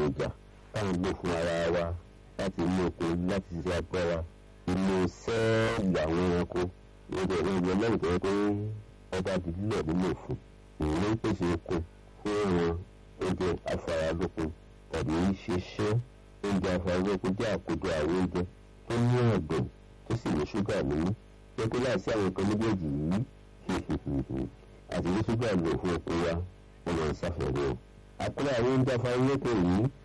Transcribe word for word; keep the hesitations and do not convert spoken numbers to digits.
èròjà táwọn gbé fún ara wa láti inú oko láti ṣe agbára inú sẹ́ẹ̀lì àwọn ẹranko lóde ìwé lẹ́yìn tó yẹ pé ọba àdìlẹ̀ nínú òfin èyí ló ń pèsè okun fún àwọn oúnjẹ afáralókun tàbí ṣiṣẹ́ oúnjẹ afáralókun jẹ́ àkójọ àwọn oúnjẹ tó ní ọ̀gbìn tó sì ní ṣúgà nínú jẹ́ pé láìsí àwọn nǹkan méjèèjì yìí àti ní ṣúgà lò fún oko wa ó máa ń ṣàfẹ́rẹ́ o. àpẹẹrẹ àwọn oúnjẹ afáralókun yìí